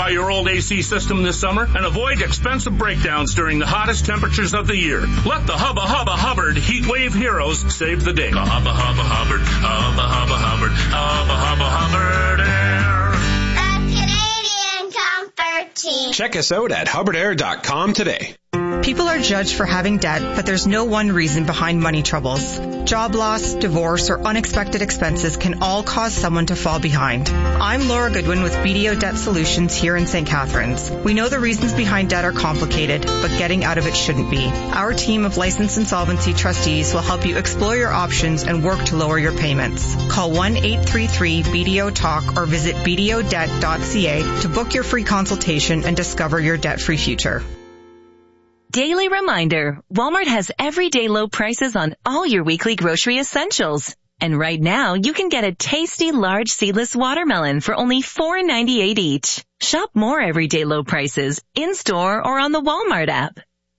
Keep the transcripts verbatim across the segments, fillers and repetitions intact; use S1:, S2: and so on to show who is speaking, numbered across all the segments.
S1: Buy your old A C system this summer and avoid expensive breakdowns during the hottest temperatures of the year. Let the Hubba Hubba Hubbard Heat Wave Heroes save the day. The Hubba Hubba Hubbard, Hubba Hubba Hubbard, Hubba Hubba Hubbard Air.
S2: The Canadian Comfort Team.
S3: Check us out at hubbard air dot com today.
S4: People are judged for having debt, but there's no one reason behind money troubles. Job loss, divorce, or unexpected expenses can all cause someone to fall behind. I'm Laura Goodwin with B D O Debt Solutions here in Saint Catharines. We know the reasons behind debt are complicated, but getting out of it shouldn't be. Our team of licensed insolvency trustees will help you explore your options and work to lower your payments. Call one eight three three B D O talk or visit b d o debt dot c a to book your free consultation and discover your debt-free future.
S5: Daily reminder, Walmart has everyday low prices on all your weekly grocery essentials. And right now, you can get a tasty large seedless watermelon for only four ninety-eight each. Shop more everyday low prices in-store or on the Walmart app.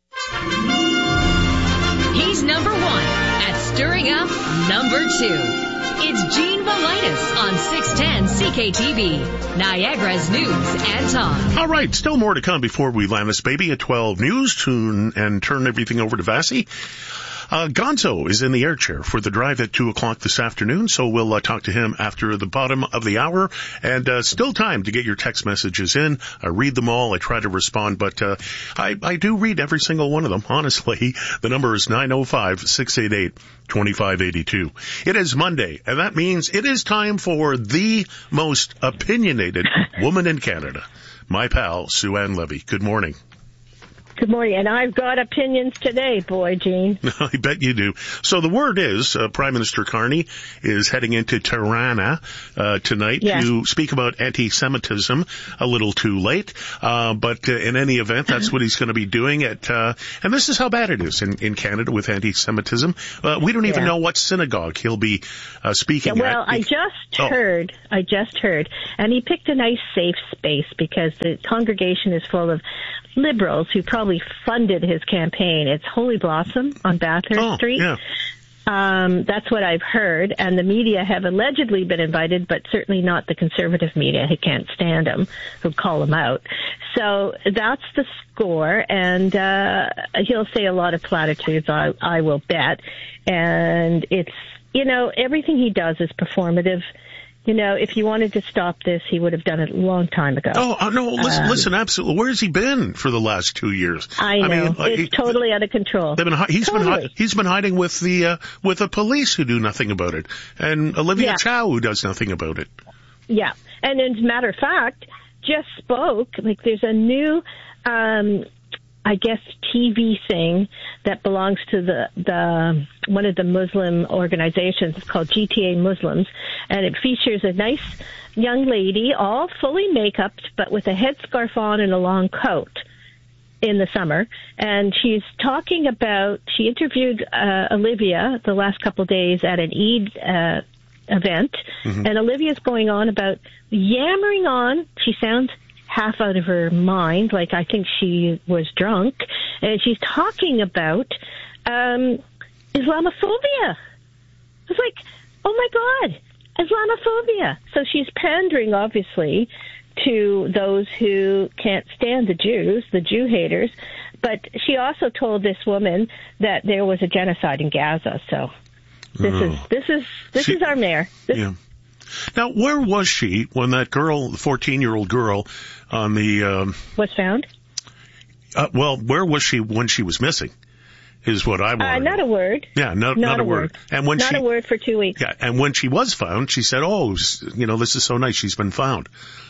S6: He's number one at stirring up number two. It's Gene Valitis on six ten C K T V, Niagara's News and Talk.
S7: All right, still more to come before we land this baby at twelve News tune and turn everything over to Vassy. Uh, Gonzo is in the air chair for the drive at two o'clock this afternoon, so we'll uh, talk to him after the bottom of the hour. And uh, still time to get your text messages in. I read them all. I try to respond, but uh, I, I do read every single one of them, honestly. The number is nine oh five, six eight eight, two five eight two. It is Monday, and that means it is time for the most opinionated woman in Canada, my pal, Sue Ann Levy. Good morning.
S8: Good morning, and I've got opinions today, boy, Gene.
S7: I bet you do. So the word is, uh, Prime Minister Carney is heading into Tirana uh, tonight yeah. to speak about anti-Semitism. A little too late, uh, but uh, in any event, that's what he's going to be doing. At uh, and this is how bad it is in, in Canada with anti-Semitism. Uh, we don't even yeah. know what synagogue he'll be uh, speaking
S8: yeah, well,
S7: at.
S8: Well, I just
S7: oh.
S8: heard, I just heard, and he picked a nice safe space because the congregation is full of liberals who probably funded his campaign. It's Holy Blossom on Bathurst
S7: oh,
S8: Street.
S7: Yeah.
S8: Um, that's what I've heard. And the media have allegedly been invited, but certainly not the conservative media who can't stand him, who call him out. So that's the score. And uh, he'll say a lot of platitudes, I, I will bet. And it's, you know, everything he does is performative. You know, if he wanted to stop this, he would have done it a long time ago.
S7: Oh, uh, no, listen,
S8: um,
S7: listen, absolutely. Where's he been for the last two years?
S8: I know.
S7: I mean,
S8: it's
S7: he,
S8: totally out of control.
S7: They've been, he's
S8: totally.
S7: been he's been hiding with the uh, with the police who do nothing about it, and Olivia
S8: yeah.
S7: Chow who does nothing about it.
S8: Yeah, and as a matter of fact, just spoke, like there's a new, um, I guess, T V thing that belongs to the, the one of the Muslim organizations. It's called G T A Muslims, and it features a nice young lady, all fully make-upped, but with a headscarf on and a long coat in the summer. And she's talking about, she interviewed uh, Olivia the last couple of days at an Eid uh, event, mm-hmm. and Olivia's going on about yammering on. She sounds half out of her mind, like I think she was drunk, and she's talking about um, Islamophobia. It's like, oh my God, Islamophobia. So she's pandering, obviously, to those who can't stand the Jews, the Jew haters, but she also told this woman that there was a genocide in Gaza. So this oh. is this is this she, is our mayor. This,
S7: yeah. Now, where was she when that girl, the fourteen-year-old girl, on the um,
S8: was found?
S7: Uh, well, where was she when she was missing? Is what I want.
S8: Uh, not a word.
S7: Yeah, no,
S8: not,
S7: not a
S8: a
S7: word.
S8: word.
S7: And when
S8: not
S7: she,
S8: a word for two weeks.
S7: Yeah, and when she was found, she said, "Oh, you know, this is so nice. She's been found."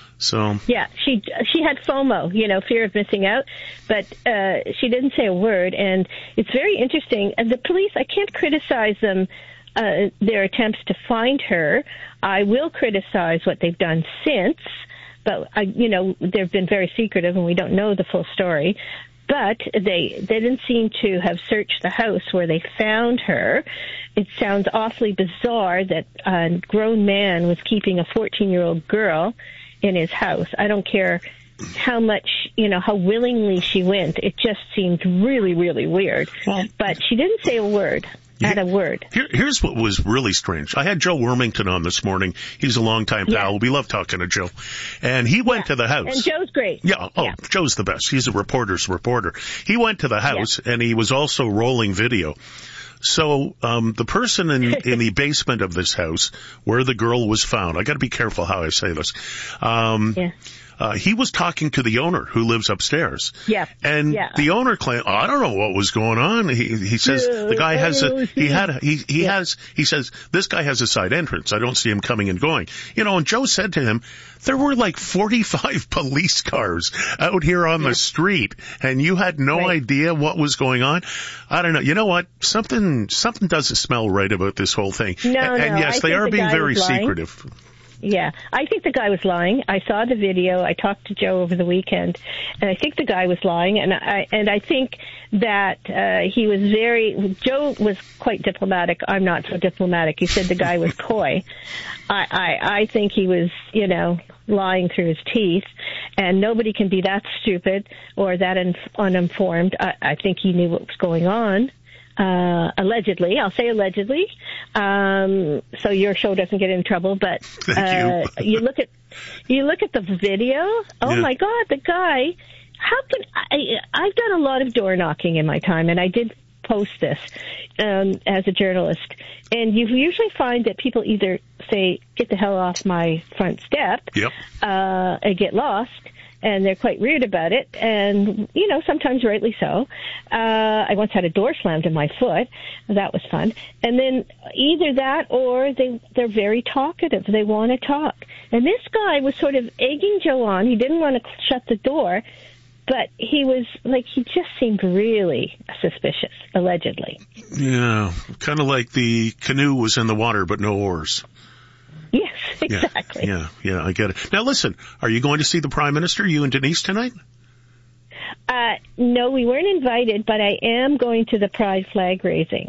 S7: So
S8: yeah, she she had FOMO, you know, fear of missing out, but uh, she didn't say a word, and it's very interesting. And the police, I can't criticize them. Uh, their attempts to find her. I will criticize what they've done since, but I, you know, they've been very secretive, and we don't know the full story. But they they didn't seem to have searched the house where they found her. It sounds awfully bizarre that a grown man was keeping a fourteen-year-old girl in his house. I don't care how much, you know, how willingly she went. It just seemed really, really weird. But she didn't say a word. at a word.
S7: Here, here's what was really strange. I had Joe Wormington on this morning. He's a longtime
S8: Yeah.
S7: pal. We love talking to Joe. And he went
S8: Yeah.
S7: to the house.
S8: And Joe's great.
S7: Yeah. Oh,
S8: Yeah.
S7: Joe's the best. He's a reporter's reporter. He went to the house and he was also rolling video. So, um, the person in, in the basement of this house where the girl was found, I gotta be careful how I say this. Um,
S8: Yeah.
S7: Uh, he was talking to the owner who lives upstairs.
S8: Yeah.
S7: And
S8: Yeah.
S7: the owner claimed, oh, I don't know what was going on. He, he says
S8: Yeah,
S7: the guy has a, he had, a, he, he
S8: Yeah.
S7: has, he says, this guy has a side entrance. I don't see him coming and going. You know, and Joe said to him, there were like forty-five police cars out here on the street and you had no
S8: Right.
S7: idea what was going on. I don't know. You know what? Something, something doesn't smell right about this whole thing.
S8: No,
S7: and, and
S8: no,
S7: yes,
S8: I
S7: they
S8: think
S7: are
S8: the
S7: being
S8: guy
S7: very
S8: was lying.
S7: secretive.
S8: Yeah, I think the guy was lying. I saw the video. I talked to Joe over the weekend, and I think the guy was lying. And I and I think that uh, he was very. Joe was quite diplomatic. I'm not so diplomatic. He said the guy was coy. I, I I think he was, you know, lying through his teeth. And nobody can be that stupid or that un- uninformed. I, I think he knew what was going on. Uh, allegedly, I'll say allegedly, um, so your show doesn't get in trouble. But
S7: Thank
S8: uh,
S7: you.
S8: you look at you look at the video. Oh
S7: Yeah.
S8: my God, the guy! How can I? I've done a lot of door knocking in my time, and I did post this um, as a journalist. And you usually find that people either say, "Get the hell off my front step,"
S7: Yep.
S8: uh, and get lost. And they're quite rude about it, and, you know, sometimes rightly so. Uh, I once had a door slammed in my foot. That was fun. And then either that or they, they're very talkative. They want to talk. And this guy was sort of egging Joe on. He didn't want to shut the door, but he was, like, he just seemed really suspicious, allegedly.
S7: Yeah. Kind of like the canoe was in the water, but no oars.
S8: Yes, exactly.
S7: Yeah, yeah, yeah, I get it. Now listen, are you going to see the Prime Minister, you and Denise, tonight?
S8: Uh, no, we weren't invited, but I am going to the Pride flag raising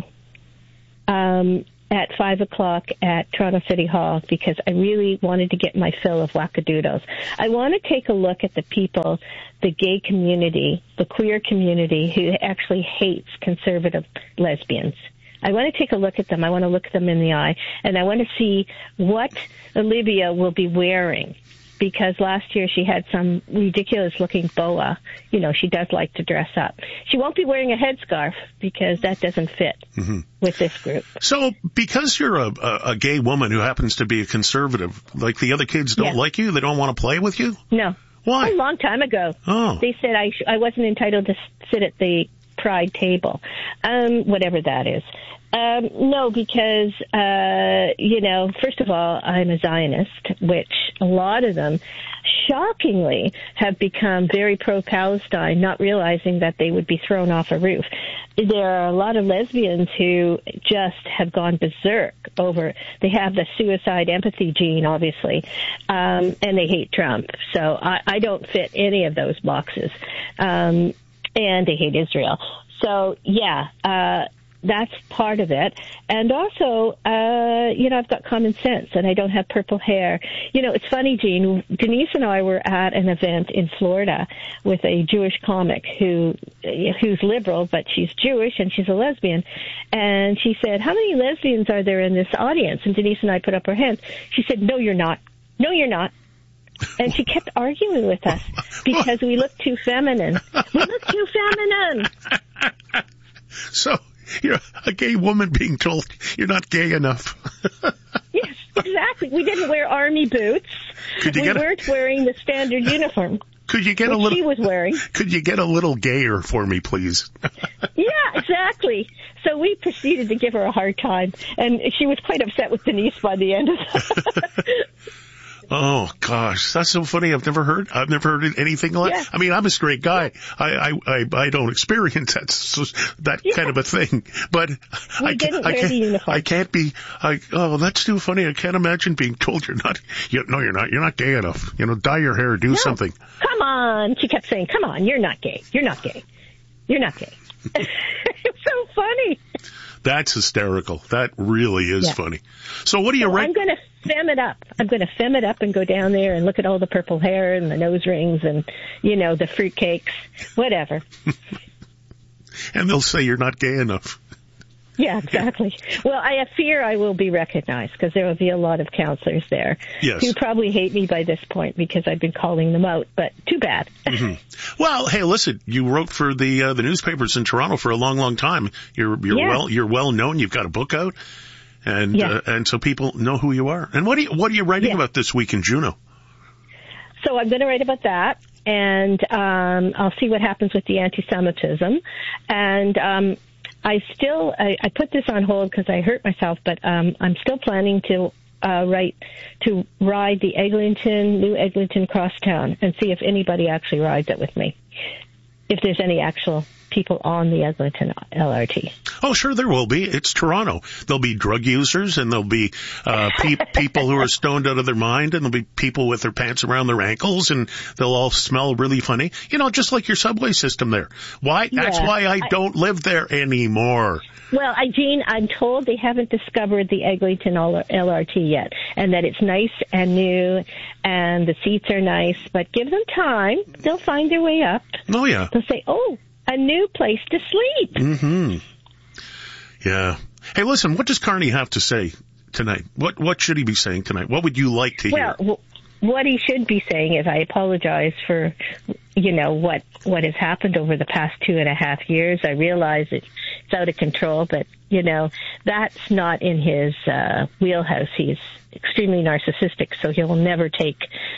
S8: um, at five o'clock at Toronto City Hall because I really wanted to get my fill of wackadoodles. I want to take a look at the people, the gay community, the queer community who actually hates conservative lesbians. I want to take a look at them. I want to look them in the eye, and I want to see what Olivia will be wearing, because last year she had some ridiculous-looking boa. You know, she does like to dress up. She won't be wearing a headscarf because that doesn't fit mm-hmm. with this group.
S7: So, because you're a, a, a gay woman who happens to be a conservative, like the other kids don't
S8: Yeah.
S7: like you? They don't want to play with you?
S8: No.
S7: Why?
S8: A long time ago.
S7: Oh.
S8: They said I sh- I wasn't entitled to sit at the Pride table, um, whatever that is. Um, no, because, uh, you know, first of all, I'm a Zionist, which a lot of them, shockingly, have become very pro-Palestine, not realizing that they would be thrown off a roof. There are a lot of lesbians who just have gone berserk over, they have the suicide empathy gene, obviously, um, and they hate Trump. So I, I don't fit any of those boxes. Um, and they hate Israel. So, yeah, uh, that's part of it. And also, uh, you know, I've got common sense and I don't have purple hair. You know, it's funny, Jean, Denise and I were at an event in Florida with a Jewish comic who, who's liberal, but she's Jewish and she's a lesbian. And she said, how many lesbians are there in this audience? And Denise and I put up our hands. She said, no, you're not. No, you're not. And she kept arguing with us because we look too feminine. We look too feminine.
S7: So, you're a gay woman being told you're not gay enough.
S8: Yes, exactly. We didn't wear army boots.
S7: Could you
S8: we
S7: get a-
S8: weren't wearing the standard uniform.
S7: Could you get
S8: which
S7: a little?
S8: she was wearing.
S7: Could you get a little gayer for me, please?
S8: Yeah, exactly. So we proceeded to give her a hard time, and she was quite upset with Denise by the end of it.
S7: Oh gosh, that's so funny. I've never heard. I've never heard anything like.
S8: Yeah.
S7: I mean, I'm a straight guy. I I I, I don't experience that so, that
S8: Yeah.
S7: kind of a thing. But
S8: We
S7: I
S8: didn't
S7: can't. I
S8: wear
S7: can't,
S8: the uniform.
S7: I can't be. I oh, that's too funny. I can't imagine being told you're not. You, no, you're not. You're not gay enough. You know, dye your hair, do
S8: No.
S7: something.
S8: Come on. She kept saying, come on, you're not gay. You're not gay. You're not gay. It's so funny.
S7: That's hysterical. That really is
S8: Yeah.
S7: funny. So what do you
S8: So
S7: rank?
S8: I'm going to fem it up. I'm going to fem it up and go down there and look at all the purple hair and the nose rings and, you know, the fruitcakes, whatever.
S7: And they'll say you're not gay enough.
S8: Yeah, exactly. Well, I fear I will be recognized because there will be a lot of counselors there
S7: yes.
S8: who probably hate me by this point because I've been calling them out, but too bad.
S7: Mm-hmm. Well, hey, listen, you wrote for the uh, the newspapers in Toronto for a long, long time. You're you're
S8: yeah.
S7: well you're well known. You've got a book out, and
S8: yeah.
S7: uh, and so people know who you are. And what are you, what are you writing
S8: yeah.
S7: about this week in Juneau?
S8: So I'm going to write about that, and um, I'll see what happens with the anti-Semitism, and um, I still, I, I put this on hold because I hurt myself, but um, I'm still planning to uh, write, to ride the Eglinton, New Eglinton Crosstown and see if anybody actually rides it with me. If there's any actual people on the Eglinton L R T.
S7: Oh, sure there will be. It's Toronto. There'll be drug users, and there'll be uh, pe- people who are stoned out of their mind, and there'll be people with their pants around their ankles, and they'll all smell really funny. You know, just like your subway system there. Why?
S8: Yeah.
S7: That's why I,
S8: I
S7: don't live there anymore.
S8: Well, I, Jean, I'm told they haven't discovered the Eglinton L R T yet, and that it's nice and new, and the seats are nice, but give them time. They'll find their way up.
S7: Oh, yeah.
S8: They'll say, oh, a new place to sleep.
S7: Mm-hmm. Yeah. Hey, listen, what does Carney have to say tonight? What what should he be saying tonight? What would you like to hear?
S8: Well, what he should be saying is, I apologize for, you know, what what has happened over the past two and a half years. I realize it's, it's out of control, but, you know, that's not in his uh, wheelhouse. He's extremely narcissistic, so he'll never take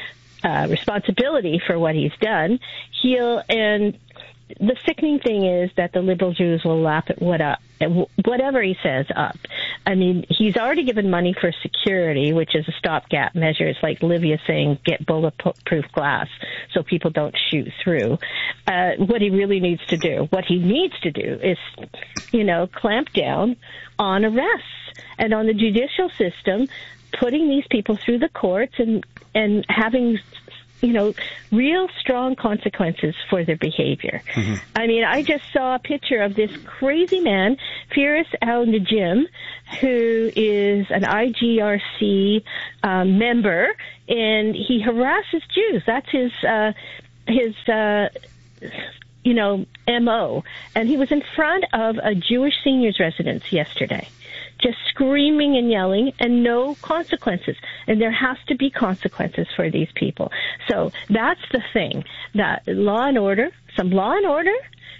S8: uh, responsibility for what he's done. He'll, and the sickening thing is that the liberal Jews will laugh at what up, at whatever he says up. I mean, he's already given money for security, which is a stopgap measure. It's like Livia saying, get bulletproof glass so people don't shoot through. Uh, what he really needs to do, what he needs to do is, you know, clamp down on arrests and on the judicial system, putting these people through the courts and, and having, you know, real strong consequences for their behavior. Mm-hmm. I mean, I just saw a picture of this crazy man, Firas al-Najim, who is an I G R C um, member, and he harasses Jews. That's his, uh, his, uh, you know, M O. And he was in front of a Jewish seniors residence yesterday, just screaming and yelling, and no consequences. And there has to be consequences for these people. So that's the thing, that law and order, some law and order,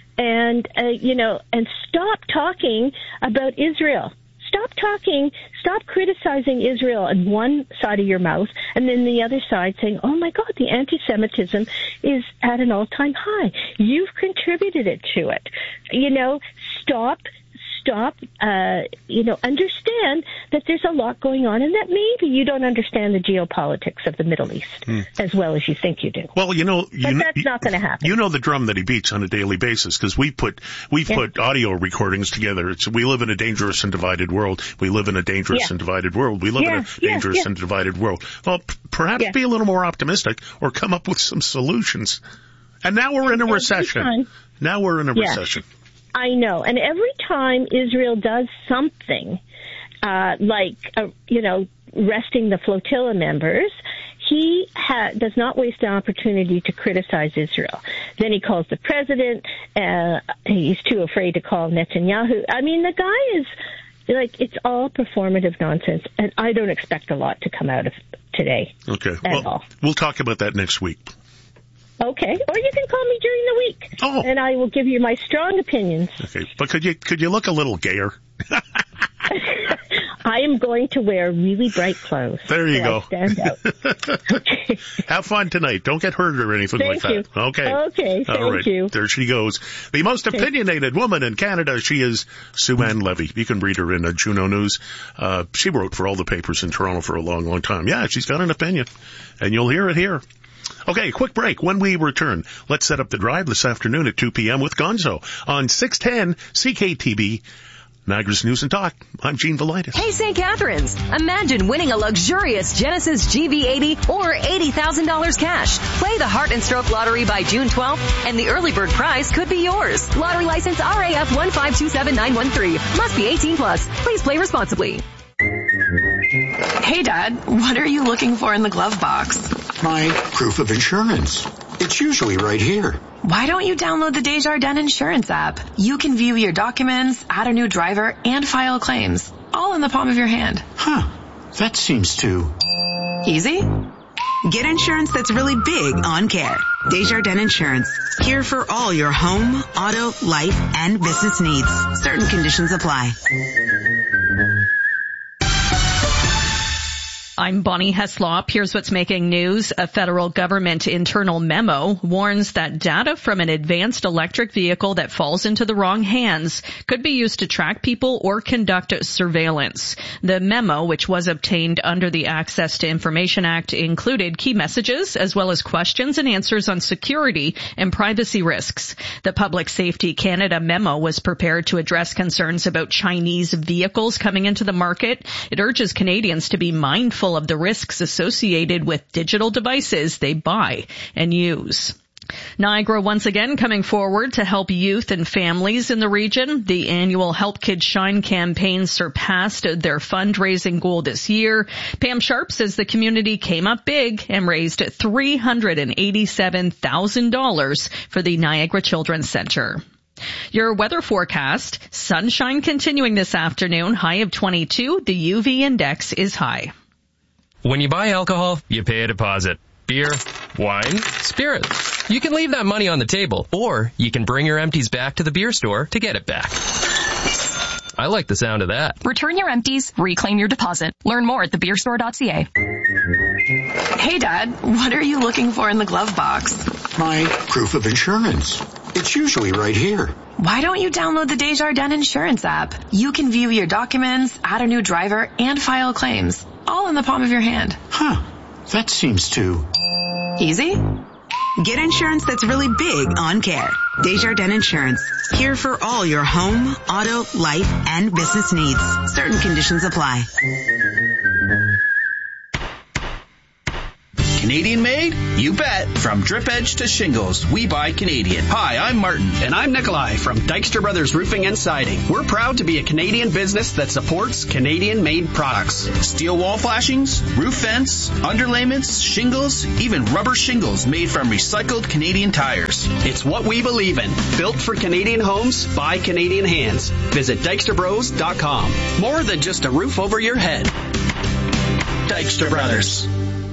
S8: and, uh, you know, and stop talking about Israel. Stop talking, stop criticizing Israel on one side of your mouth, and then the other side saying, oh my God, the anti-Semitism is at an all-time high. You've contributed it to it. You know, stop Stop, uh, you know, understand that there's a lot going on and that maybe you don't understand the geopolitics of the Middle East hmm. as well as you think you do.
S7: Well, you know, you
S8: but
S7: know,
S8: that's not going to happen.
S7: You know the drum that he beats on a daily basis because we put we yeah. put audio recordings together. It's, we live in a dangerous and divided world. We live in a dangerous yeah. and divided world. We live
S8: yeah.
S7: in a dangerous
S8: yeah. Yeah.
S7: and divided world. Well, p- perhaps yeah. be a little more optimistic or come up with some solutions. And now we're in a recession.
S8: Time,
S7: now we're in a
S8: yeah.
S7: recession.
S8: I know. And every time Israel does something, uh, like, uh, you know, arresting the flotilla members, he ha- does not waste an opportunity to criticize Israel. Then he calls the president. Uh, he's too afraid to call Netanyahu. I mean, the guy is, like, it's all performative nonsense, and I don't expect a lot to come out of today.
S7: Okay.
S8: At
S7: well,
S8: all.
S7: We'll talk about that next week.
S8: Okay, or you can call me during the week,
S7: oh.
S8: and I will give you my strong opinions.
S7: Okay, but could you could you look a little gayer?
S8: I am going to wear really bright clothes.
S7: There you
S8: so
S7: go.
S8: I stand out. Okay.
S7: Have fun tonight. Don't get hurt or anything
S8: thank
S7: like
S8: you.
S7: that. Okay.
S8: Okay. Thank
S7: All right.
S8: you.
S7: There she goes. The most opinionated woman in Canada. She is Sue Ann Levy. You can read her in uh, Juneau News. Uh, she wrote for all the papers in Toronto for a long, long time. Yeah, she's got an opinion, and you'll hear it here. Okay, quick break. When we return, let's set up the drive this afternoon at two p.m. with Gonzo on six ten C K T B, Niagara's News and Talk. I'm Gene Velitis.
S6: Hey, Saint Catharines. Imagine winning a luxurious Genesis G V eighty or eighty thousand dollars cash. Play the Heart and Stroke Lottery by June twelfth, and the early bird prize could be yours. Lottery license R A F one five two seven nine one three. Must be eighteen plus. Please play responsibly.
S9: Hey, Dad, what are you looking for in the glove box?
S10: My proof of insurance.
S9: It's usually right here.
S10: Why don't you download the Desjardins Insurance app? You can view your documents, add a new driver, and file claims, all in the palm of your hand.
S9: Huh. That seems too...
S10: easy?
S11: Get insurance that's really big on care. Desjardins Insurance. Here for all your home, auto, life, and business needs. Certain conditions apply.
S12: I'm Bonnie Heslop. Here's what's making news. A federal government internal memo warns that data from an advanced electric vehicle that falls into the wrong hands could be used to track people or conduct surveillance. The memo, which was obtained under the Access to Information Act, included key messages as well as questions and answers on security and privacy risks. The Public Safety Canada memo was prepared to address concerns about Chinese vehicles coming into the market. It urges Canadians to be mindful of the risks associated with digital devices they buy and use. Niagara once again coming forward to help youth and families in the region. The annual Help Kids Shine campaign surpassed their fundraising goal this year. Pam Sharp says the community came up big and raised three hundred eighty-seven thousand dollars for the Niagara Children's Center. Your weather forecast, sunshine continuing this afternoon, high of twenty-two. The U V index is high.
S13: When you buy alcohol, you pay a deposit. Beer, wine, spirits. You can leave that money on the table, or you can bring your empties back to the beer store to get it back. I like the sound of that.
S14: Return your empties, reclaim your deposit. Learn more at the beer store dot c a.
S10: Hey, Dad, what are you looking for in the glove box?
S9: My proof of insurance. It's usually right here.
S10: Why don't you download the Desjardins Insurance app? You can view your documents, add a new driver, and file claims, all in the palm of your hand.
S9: Huh. That seems too...
S10: easy?
S11: Get insurance that's really big on care. Desjardins Insurance. Here for all your home, auto, life, and business needs. Certain conditions apply.
S15: Canadian made? You bet. From drip edge to shingles, we buy Canadian. Hi, I'm Martin.
S16: And I'm Nikolai from Dykstra Brothers Roofing and Siding. We're proud to be a Canadian business that supports Canadian-made products.
S15: Steel wall flashings, roof vents, underlayments, shingles, even rubber shingles made from recycled Canadian tires.
S16: It's what we believe in. Built for Canadian homes by Canadian hands. Visit dykstra bros dot com. More than just a roof over your head. Dykstra Brothers.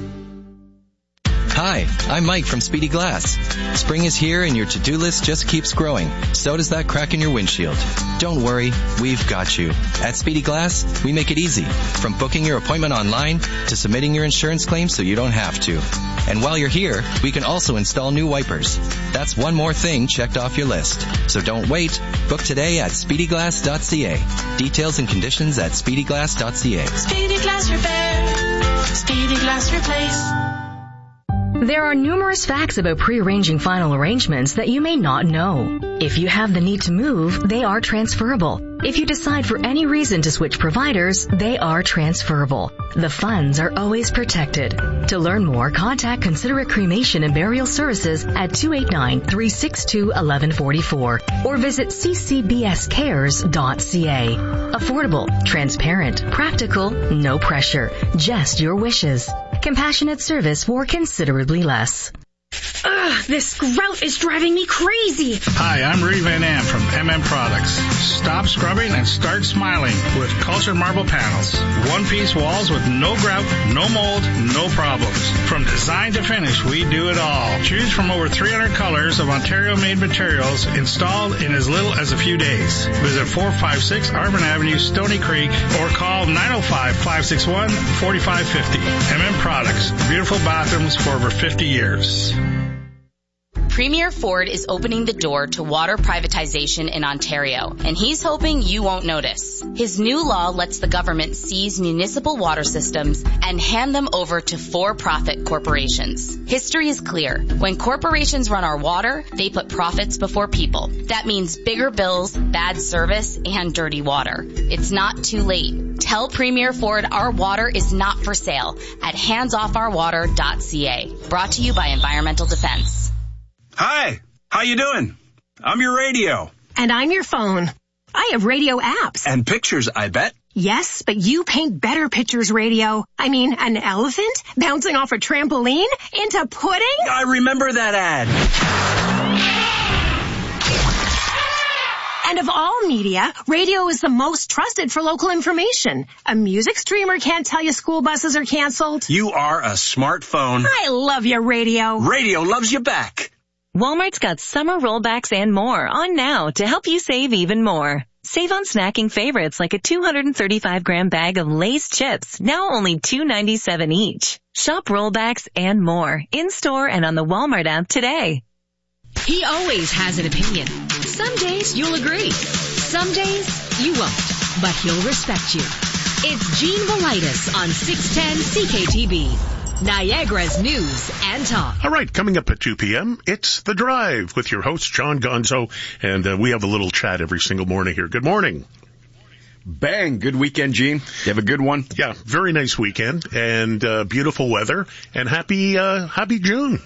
S17: Hi, I'm Mike from Speedy Glass. Spring is here and your to-do list just keeps growing. So does that crack in your windshield. Don't worry, we've got you. At Speedy Glass, we make it easy. From booking your appointment online to submitting your insurance claim so you don't have to. And while you're here, we can also install new wipers. That's one more thing checked off your list. So don't wait. Book today at speedy glass dot c a. Details and conditions at speedy glass dot c a.
S18: Speedy Glass Repair. Speedy Glass Replace.
S6: There are numerous facts about pre-arranging final arrangements that you may not know. If you have the need to move, they are transferable. If you decide for any reason to switch providers, they are transferable. The funds are always protected. To learn more, contact Considerate Cremation and Burial Services at two eight nine, three six two, one one four four or visit c c b s cares dot c a. Affordable, transparent, practical, no pressure, just your wishes. Compassionate service for considerably less.
S19: Ugh, this grout is driving me crazy.
S20: Hi, I'm Rudy Van Am from M M Products. Stop scrubbing and start smiling with cultured marble panels. One-piece walls with no grout, no mold, no problems. From design to finish, we do it all. Choose from over three hundred colors of Ontario-made materials installed in as little as a few days. Visit four five six Arvin Avenue, Stony Creek, or call nine oh five, five six one, four five five oh. M M Products. Beautiful bathrooms for over fifty years.
S21: Premier Ford is opening the door to water privatization in Ontario, and he's hoping you won't notice. His new law lets the government seize municipal water systems and hand them over to for-profit corporations. History is clear. When corporations run our water, they put profits before people. That means bigger bills, bad service, and dirty water. It's not too late. Tell Premier Ford our water is not for sale at hands off our water dot c a. Brought to you by Environmental Defense.
S22: Hi, how you doing? I'm your radio.
S19: And I'm your phone. I have radio apps.
S22: And pictures, I bet.
S1: Yes, but you paint better pictures, Radio. I mean, an elephant bouncing off a trampoline into pudding?
S22: I remember that ad.
S1: And of all media, radio is the most trusted for local information. A music streamer can't tell you school buses are canceled.
S22: You are a smartphone.
S1: I love you, Radio.
S22: Radio loves you back.
S5: Walmart's got summer rollbacks and more on now to help you save even more. Save on snacking favorites like a two hundred thirty-five gram bag of Lay's chips, now only two ninety-seven each. Shop rollbacks and more in-store and on the Walmart app today.
S2: He always has an opinion. Some days you'll agree. Some days you won't, but he'll respect you. It's Gene Velitis on six ten C K T B. Niagara's News and Talk.
S7: All right, coming up at two p.m., it's The Drive with your host, John Gonzo, and uh, we have a little chat every single morning here. Good morning.
S23: Bang. Good weekend, Gene. You have a good one?
S7: Yeah, very nice weekend, and uh, beautiful weather, and happy uh, happy June.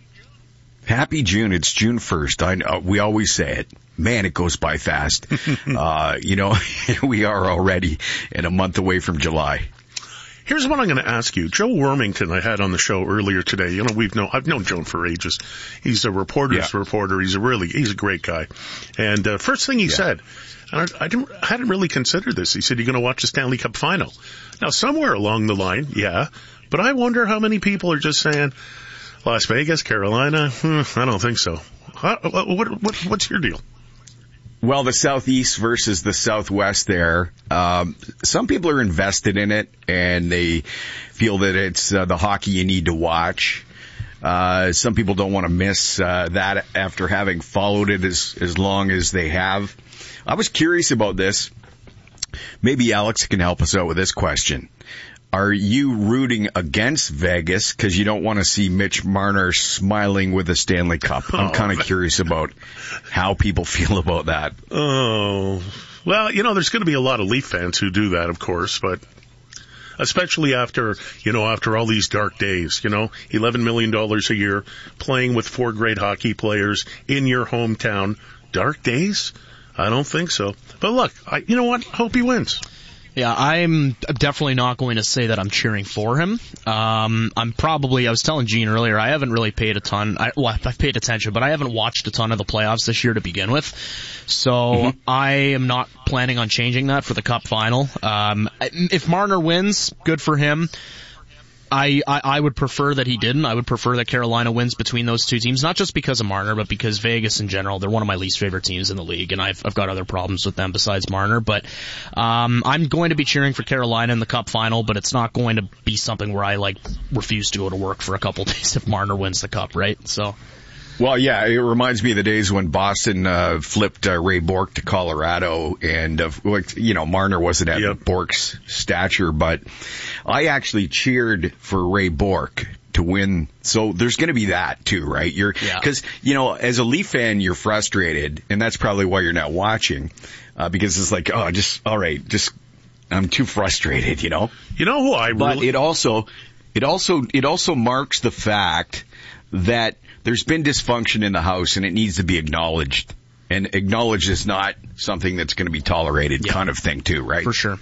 S23: Happy June. It's June first. I uh, we always say it. Man, it goes by fast. uh, you know, we are already in a month away from July.
S7: Here's what I'm going to ask you. Joe Wormington I had on the show earlier today. You know, we've known, I've known Joe for ages. He's a reporter's yeah. reporter. He's a really, he's a great guy. And, uh, first thing he yeah. said, and I, I didn't, I hadn't really considered this. He said, you're going to watch the Stanley Cup final. Now, somewhere along the line, yeah, but I wonder how many people are just saying, Las Vegas, Carolina, hmm, I don't think so. How, what, what, what's your deal?
S23: Well, the Southeast versus the Southwest there, um, some people are invested in it, and they feel that it's uh, the hockey you need to watch. Uh, some people don't want to miss uh, that after having followed it as, as long as they have. I was curious about this. Maybe Alex can help us out with this question. Are you rooting against Vegas because you don't want to see Mitch Marner smiling with a Stanley Cup? I'm kind of curious about how people feel about that.
S7: Oh, well, you know, there's going to be a lot of Leaf fans who do that, of course, but especially after, you know, after all these dark days, you know, eleven million dollars a year, playing with four great hockey players in your hometown. Dark days? I don't think so. But look, I, you know what? I hope he wins.
S24: Yeah, I'm definitely not going to say that I'm cheering for him. Um, I'm probably, I was telling Gene earlier, I haven't really paid a ton, I, well, I've paid attention, but I haven't watched a ton of the playoffs this year to begin with. So mm-hmm. I am not planning on changing that for the Cup final. Um, if Marner wins, good for him. I, I, I would prefer that he didn't. I would prefer that Carolina wins between those two teams, not just because of Marner, but because Vegas in general, they're one of my least favorite teams in the league, and I've, I've got other problems with them besides Marner. But um, I'm going to be cheering for Carolina in the Cup final, but it's not going to be something where I like refuse to go to work for a couple days if Marner wins the Cup, right? So.
S23: Well, yeah, it reminds me of the days when Boston uh, flipped uh, Ray Bourque to Colorado, and uh, you know, Marner wasn't at yep. Bourque's stature, but I actually cheered for Ray Bourque to win. So there's going to be that too, right? You're because yeah. you know, as a Leaf fan, you're frustrated, and that's probably why you're not watching, uh, because it's like, oh, just all right, just I'm too frustrated, you know.
S7: You know who I really.
S23: But it also, it also, it also marks the fact that there's been dysfunction in the house, and it needs to be acknowledged. And acknowledged is not something that's going to be tolerated, yeah. kind of thing, too, right?
S24: For sure.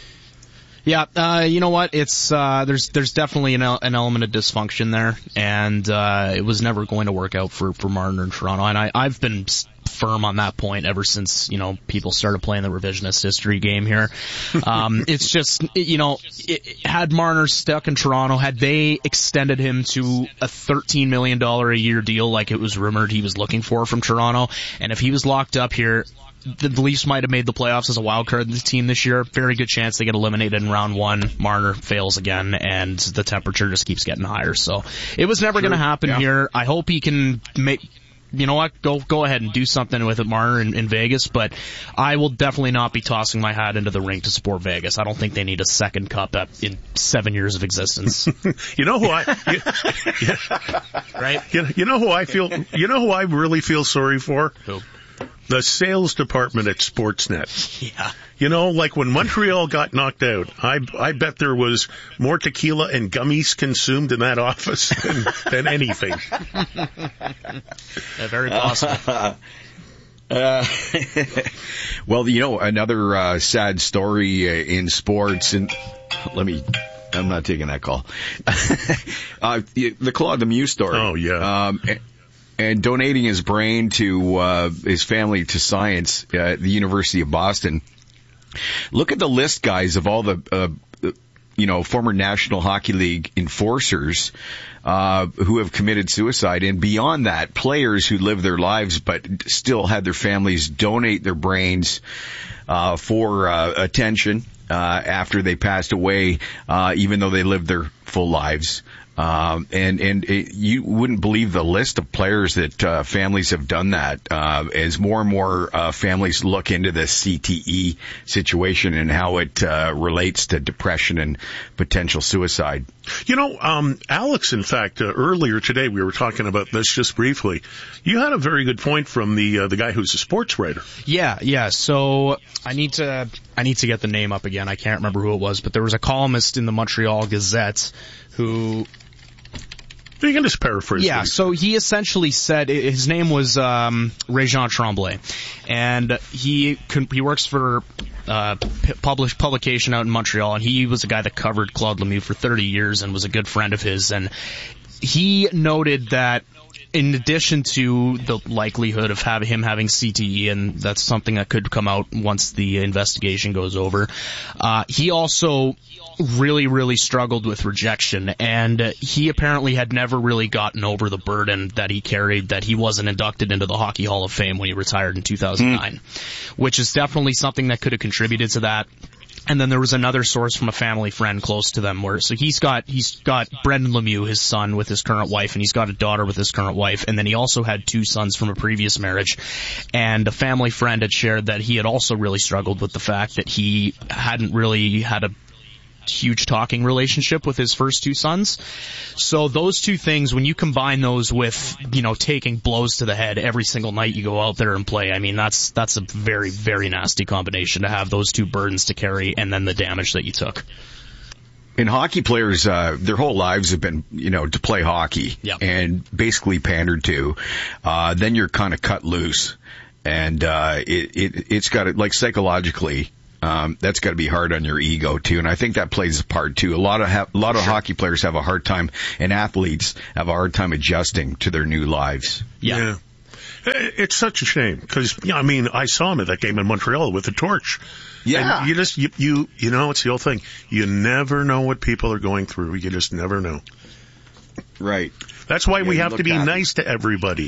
S24: Yeah, uh, you know what? It's uh, there's there's definitely an, an element of dysfunction there, and uh, it was never going to work out for for Marner in Toronto. And I I've been firm on that point ever since, you know, people started playing the revisionist history game here. Um, it's just, you know, it, had Marner stuck in Toronto, had they extended him to a thirteen million dollars a year deal like it was rumored he was looking for from Toronto, and if he was locked up here, the Leafs might have made the playoffs as a wild card team this year. Very good chance they get eliminated in round one. Marner fails again, and the temperature just keeps getting higher. So it was never sure. going to happen yeah. here. I hope he can make, you know what, go go ahead and do something with it, Marner, in, in Vegas, but I will definitely not be tossing my hat into the ring to support Vegas. I don't think they need a second cup at, in seven years of existence.
S7: You know who I, you, yeah,
S24: right?
S7: You, you know who I feel, you know who I really feel sorry for?
S24: Who?
S7: The sales department at Sportsnet.
S24: Yeah.
S7: You know, like when Montreal got knocked out, I I bet there was more tequila and gummies consumed in that office than, than anything.
S24: Yeah, very possible.
S23: Uh, well, you know, another uh, sad story uh, in sports, and let me, I'm not taking that call. uh, the, the Claude Lemieux story.
S7: Oh, yeah.
S23: Um, and, and donating his brain to uh, his family to science at the University of Boston. Look at the list, guys, of all the, uh, you know, former National Hockey League enforcers uh who have committed suicide, and beyond that, players who live their lives but still had their families donate their brains uh for uh attention uh after they passed away, uh even though they lived their full lives. Um, and, and it, you wouldn't believe the list of players that, uh, families have done that, uh, as more and more, uh, families look into the C T E situation and how it, uh, relates to depression and potential suicide.
S7: You know, um, Alex, in fact, uh, earlier today we were talking about this just briefly. You had a very good point from the, uh, the guy who's a sports writer.
S24: Yeah, yeah. So I need to, I need to get the name up again. I can't remember who it was, but there was a columnist in the Montreal Gazette who,
S7: you can just paraphrase.
S24: Yeah,
S7: these.
S24: So he essentially said, his name was um, Régent Tremblay, and he he works for uh, publish, publication out in Montreal, and he was a guy that covered Claude Lemieux for thirty years and was a good friend of his, and he noted that in addition to the likelihood of having him having C T E, and that's something that could come out once the investigation goes over, uh, he also really, really struggled with rejection, and uh, he apparently had never really gotten over the burden that he carried, that he wasn't inducted into the Hockey Hall of Fame when he retired in two thousand nine, mm. which is definitely something that could have contributed to that. And then there was another source from a family friend close to them where, so he's got, he's got Brendan Lemieux, his son, with his current wife, and he's got a daughter with his current wife, and then he also had two sons from a previous marriage. And a family friend had shared that he had also really struggled with the fact that he hadn't really had a huge talking relationship with his first two sons. So those two things, when you combine those with, you know, taking blows to the head every single night you go out there and play, I mean, that's, that's a very, very nasty combination to have those two burdens to carry and then the damage that you took.
S23: And hockey players, uh, their whole lives have been, you know, to play hockey.
S24: Yep.
S23: And basically pandered to. Uh, then you're kind of cut loose. And, uh, it, it, it's got to, like, psychologically, Um, that's got to be hard on your ego too, and I think that plays a part too. A lot of ha- a lot of sure. hockey players have a hard time, and athletes have a hard time adjusting to their new lives.
S24: Yeah,
S7: yeah. It's such a shame because, you know, I mean, I saw him at that game in Montreal with the torch.
S23: Yeah,
S7: and you just you, you you know, it's the old thing. You never know what people are going through. You just never know.
S23: Right.
S7: That's why
S23: yeah,
S7: we have to be
S23: happy.
S7: nice to everybody.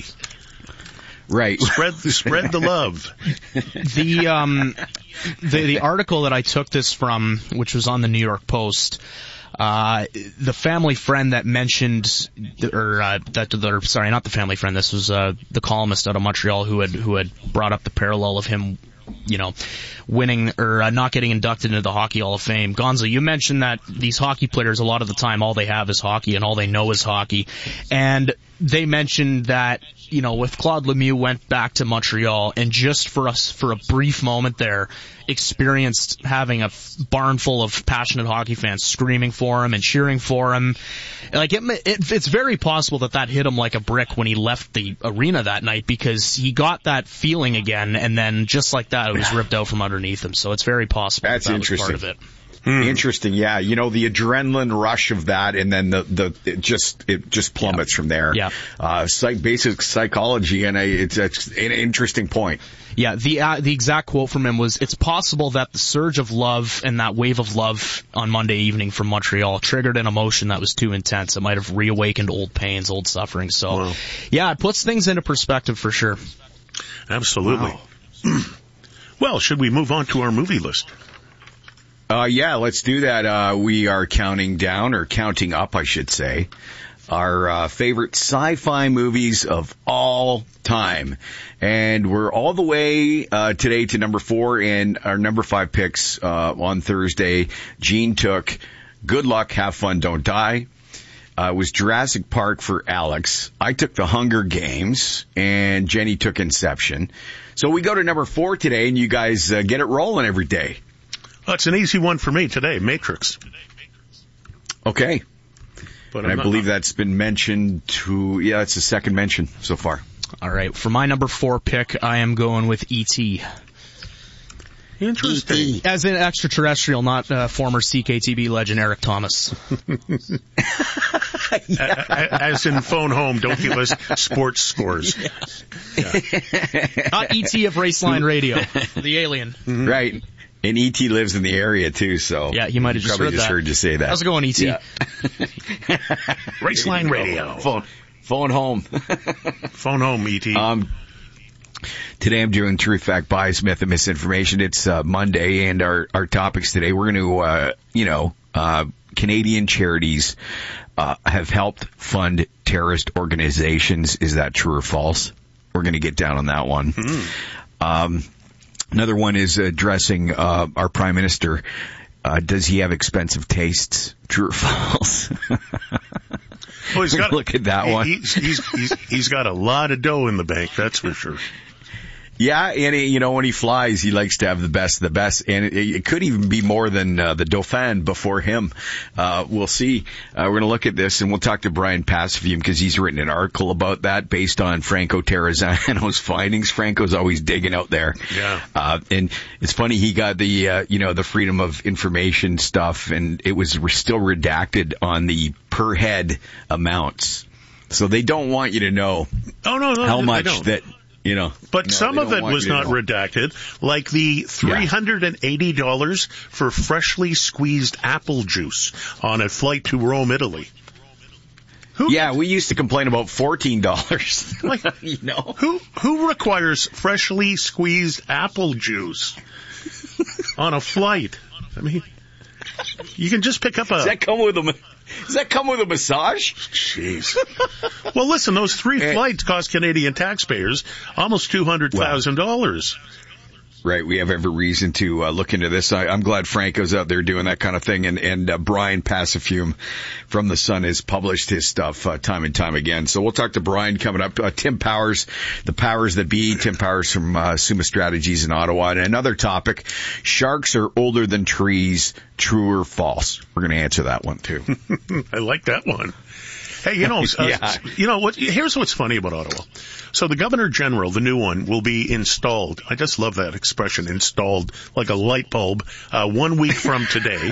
S23: Right.
S7: Spread spread the love.
S24: The um the the article that I took this from, which was on the New York Post, uh the family friend that mentioned or uh that or sorry, not the family friend, this was uh the columnist out of Montreal who had who had brought up the parallel of him, you know, winning or uh, not getting inducted into the Hockey Hall of Fame. Gonzo, you mentioned that these hockey players, a lot of the time, all they have is hockey and all they know is hockey. And they mentioned that, you know, if Claude Lemieux went back to Montreal and just for us, for a brief moment there, experienced having a barn full of passionate hockey fans screaming for him and cheering for him, like it, it, it's very possible that that hit him like a brick when he left the arena that night, because he got that feeling again, and then just like that, it was ripped out from underneath him. So it's very possible
S23: That's
S24: that, that
S23: interesting.
S24: was part of it.
S23: Hmm. Interesting, yeah. You know, the adrenaline rush of that, and then the the it just it just plummets yeah. from there.
S24: Yeah,
S23: uh, psych, basic psychology, and a, it's, it's an interesting point.
S24: Yeah, the uh, the exact quote from him was, "It's possible that the surge of love and that wave of love on Monday evening from Montreal triggered an emotion that was too intense. It might have reawakened old pains, old suffering." So, wow. yeah, it puts things into perspective for sure.
S7: Absolutely. Wow. Well, should we move on to our movie list?
S23: Uh, yeah, let's do that. Uh, we are counting down, or counting up, I should say, our uh, favorite sci-fi movies of all time. And we're all the way uh, today to number four, and our number five picks uh, on Thursday. Gene took Good Luck, Have Fun, Don't Die. Uh, it was Jurassic Park for Alex. I took The Hunger Games, and Jenny took Inception. So we go to number four today, and you guys uh, get it rolling every day.
S7: Well, it's an easy one for me today, Matrix.
S23: Okay.
S7: But
S23: and I
S7: not,
S23: believe that's been mentioned to, yeah, it's the second mention so far.
S24: All right, for my number four pick, I am going with E T
S7: Interesting.
S24: E T As in extraterrestrial, not uh, former C K T B legend Eric Thomas.
S7: Yeah. As in phone home, don't give us sports scores.
S24: Yeah. Yeah. Not E T of Raceline Radio, the alien.
S23: Mm-hmm. Right. And E T lives in the area, too, so...
S24: Yeah, you might have just
S23: probably
S24: heard
S23: just
S24: that.
S23: heard you say that.
S24: How's it going, E T?
S23: Yeah.
S7: Raceline Radio.
S23: Phone, phone home.
S7: Phone home, E T.
S23: Um, today I'm doing Truth, Fact, Bias, Myth, and Misinformation. It's uh, Monday, and our, our topics today, we're going to, uh, you know, uh, Canadian charities uh, have helped fund terrorist organizations. Is that true or false? We're going to get down on that one.
S7: Mm. Um,
S23: Another one is addressing uh, our Prime Minister. Uh, does he have expensive tastes? True or false?
S7: Well, he's got,
S23: look at that
S7: he,
S23: one.
S7: He's, he's, he's, he's got a lot of dough in the bank, that's for sure.
S23: Yeah, and he, you know, when he flies, he likes to have the best of the best, and it, it could even be more than uh, the Dauphin before him. Uh, we'll see. Uh, we're going to look at this, and we'll talk to Brian Passafium because he's written an article about that based on Franco Terrazzano's findings. Franco's always digging out there.
S7: Yeah.
S23: Uh, and it's funny, he got the, uh, you know, the freedom of information stuff, and it was re- still redacted on the per head amounts. So they don't want you to know
S7: oh, no, no,
S23: how
S7: they
S23: much
S7: don't.
S23: that... You know,
S7: but
S23: no,
S7: some of it was not
S23: know.
S7: redacted, like the three hundred eighty dollars for freshly squeezed apple juice on a flight to Rome, Italy.
S23: Who, yeah, we used to complain about fourteen dollars.
S7: Like,
S23: you know,
S7: who who requires freshly squeezed apple juice on a flight? I mean, you can just pick up a...
S23: Does that come with a... Does that come with a massage?
S7: Jeez. Well, listen, those three and, flights cost Canadian taxpayers almost two hundred thousand dollars.
S23: Well, right. We have every reason to uh, look into this. I, I'm glad Franco's out there doing that kind of thing. And, and uh, Brian Passafium from The Sun has published his stuff uh, time and time again. So we'll talk to Brian coming up. Uh, Tim Powers, the powers that be. Tim Powers from uh, Summa Strategies in Ottawa. And another topic, sharks are older than trees. True or false? We're going to answer that one, too.
S7: I like that one. Hey, you know, uh,
S23: yeah.
S7: you know what? Here's what's funny about Ottawa. So the Governor General, the new one, will be installed. I just love that expression, installed like a light bulb, uh, one week from today.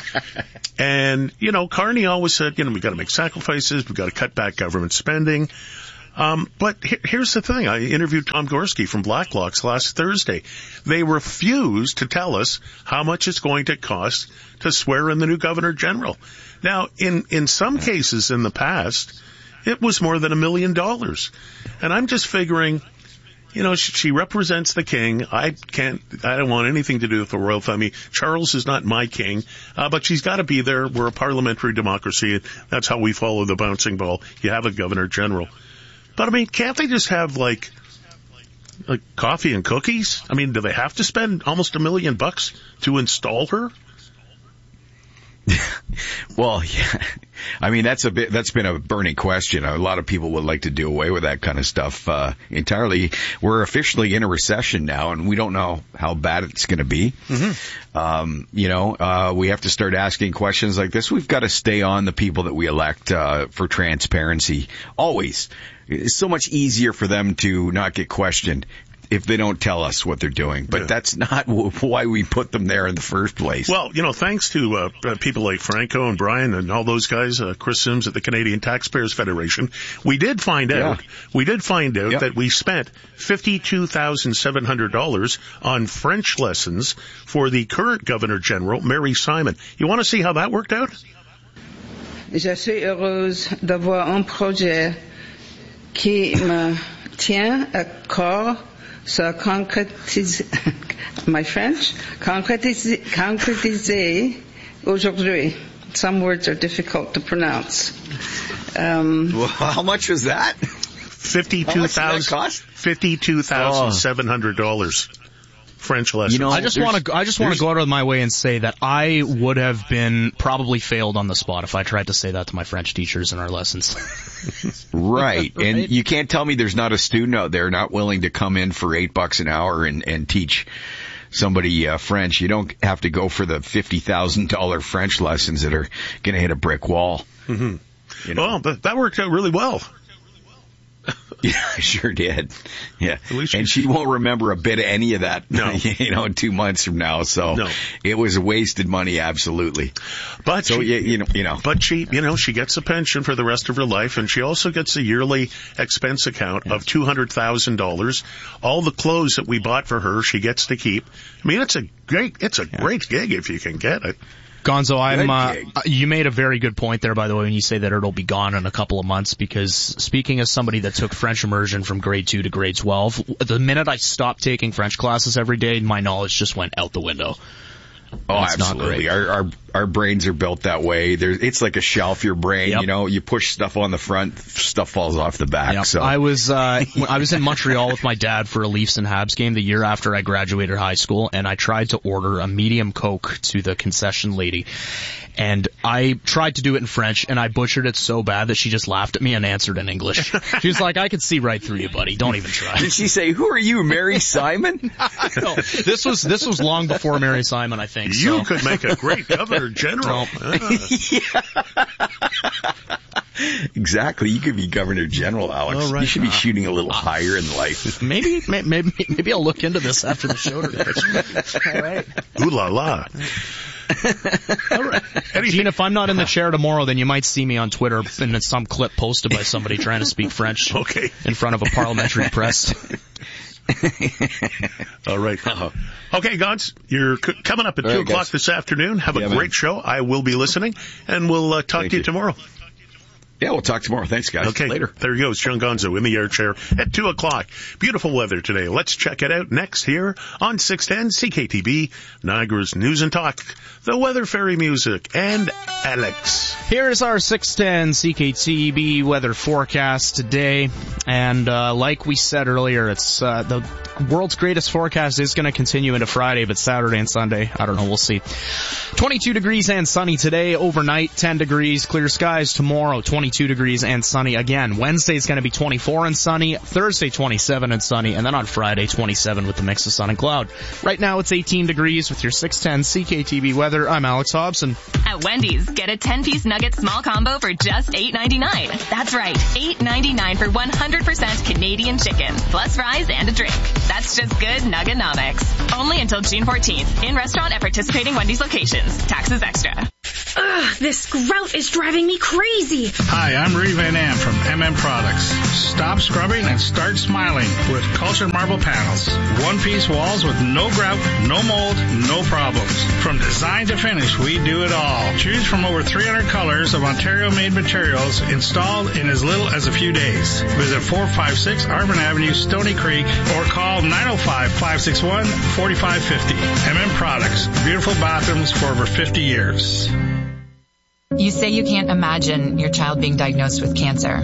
S7: And, you know, Carney always said, you know, we got to make sacrifices, we got to cut back government spending. Um, but he- here's the thing. I interviewed Tom Gorski from Blacklocks last Thursday. They refuse to tell us how much it's going to cost to swear in the new Governor General. Now, in, in some cases in the past, it was more than a million dollars. And I'm just figuring, you know, she, she represents the king. I can't, I don't want anything to do with the royal family. Charles is not my king, uh, but she's got to be there. We're a parliamentary democracy. That's how we follow the bouncing ball. You have a Governor General. But I mean, can't they just have like, like coffee and cookies? I mean, do they have to spend almost a million bucks to install her?
S23: Well, yeah. I mean, that's a bit, that's been a burning question. A lot of people would like to do away with that kind of stuff, uh, entirely. We're officially in a recession now, and we don't know how bad it's going to be.
S7: Mm-hmm.
S23: Um, you know, uh, we have to start asking questions like this. We've got to stay on the people that we elect, uh, for transparency. Always. It's so much easier for them to not get questioned if they don't tell us what they're doing. But yeah. That's not w- why we put them there in the first place.
S7: Well, you know, thanks to uh, people like Franco and Brian and all those guys, uh, Chris Sims at the Canadian Taxpayers Federation, we did find
S23: yeah.
S7: out, we did find out
S23: yep.
S7: that we spent fifty-two thousand seven hundred dollars on French lessons for the current Governor General, Mary Simon. You want to see how that worked out?
S3: Je suis heureuse d'avoir un projet qui me tient à cœur. So concrétiser, my French, concrétiser, concrétiser aujourd'hui. Some words are difficult to pronounce. Um,
S23: well, how much was that?
S7: Fifty-two thousand. Fifty-two thousand seven hundred dollars. French lessons.
S24: You know, I just want to. I just want to go out of my way and say that I would have been probably failed on the spot if I tried to say that to my French teachers in our lessons.
S23: Right.
S24: Right.
S23: And you can't tell me there's not a student out there not willing to come in for eight bucks an hour and, and teach somebody uh, French. You don't have to go for the fifty thousand dollars French lessons that are going to hit a brick wall.
S7: Mm-hmm.
S23: You know?
S7: Well, that, that worked out really well.
S23: Yeah, I sure did. Yeah. And she won't remember a bit of any of that,
S7: no.
S23: you know, two months from now. So
S7: no.
S23: It was wasted money, absolutely.
S7: But
S23: so,
S7: she,
S23: yeah, you know, you know.
S7: But she, you know, she gets a pension for the rest of her life, and she also gets a yearly expense account yes. of two hundred thousand dollars. All the clothes that we bought for her, she gets to keep. I mean, it's a great, it's a yeah. great gig if you can get it.
S24: Gonzo, I'm, uh, you made a very good point there, by the way, when you say that it'll be gone in a couple of months, because speaking as somebody that took French immersion from grade two to grade twelve, the minute I stopped taking French classes every day, my knowledge just went out the window.
S23: Oh,
S24: That's
S23: absolutely. Our, our, our brains are built that way. There, it's like a shelf, your brain,
S24: yep.
S23: you know, you push stuff on the front, stuff falls off the back.
S24: Yep.
S23: So
S24: I was, uh, I was in Montreal with my dad for a Leafs and Habs game the year after I graduated high school, and I tried to order a medium Coke to the concession lady. And I tried to do it in French, and I butchered it so bad that she just laughed at me and answered in English. She was like, I could see right through you, buddy. Don't even try.
S23: Did she say, who are you, Mary Simon?
S24: No, this was, this was long before Mary Simon, I think.
S7: You
S24: so.
S7: could make a great governor general.
S23: Ah. Exactly. You could be governor general, Alex.
S7: Right.
S23: You should be shooting a little uh, higher in life.
S24: Maybe, maybe, maybe I'll look into this after the show today.
S7: All right. Ooh la la.
S24: All right. Gene, if I'm not in the chair tomorrow, then you might see me on Twitter in some clip posted by somebody trying to speak French
S7: okay.
S24: in front of a parliamentary press.
S7: All right. Uh-huh. Okay, Gons, you're c- coming up at All two right, o'clock guys. This afternoon. Have yeah, a great man. show. I will be listening, and we'll uh, talk Thank to you, you tomorrow.
S23: Yeah, we'll talk tomorrow. Thanks, guys.
S7: Okay,
S23: later.
S7: There he goes, John Gonzo in the air chair at two o'clock. Beautiful weather today. Let's check it out next here on six ten C K T B, Niagara's News and Talk, the Weather Fairy music, and Alex.
S24: Here's our six ten C K T B weather forecast today. And uh, like we said earlier, it's uh, the world's greatest forecast is going to continue into Friday, but Saturday and Sunday, I don't know, we'll see. twenty-two degrees and sunny today, overnight ten degrees, clear skies tomorrow, twenty-two degrees and sunny again. Wednesday's going to be twenty-four and sunny, Thursday twenty-seven and sunny, and then on Friday twenty-seven with the mix of sun and cloud. Right now it's eighteen degrees with your six ten C K T V weather. I'm Alex Hobson.
S14: At Wendy's, get a ten-piece nugget small combo for just eight ninety-nine. That's right, eight ninety-nine for one hundred percent Canadian chicken, plus fries and a drink. That's just good Nuggenomics. Only until June fourteenth. In restaurant at participating Wendy's locations. Taxes extra.
S19: Ugh, this grout is driving me crazy.
S20: Hi, I'm Rudy Van Am from M M Products. Stop scrubbing and start smiling with cultured marble panels. One-piece walls with no grout, no mold, no problems. From design to finish, we do it all. Choose from over three hundred colors of Ontario-made materials installed in as little as a few days. Visit four five six Arvin Avenue, Stony Creek, or call nine oh five, five six one, four five five oh. M M Products. Beautiful bathrooms for over fifty years.
S4: You say you can't imagine your child being diagnosed with cancer,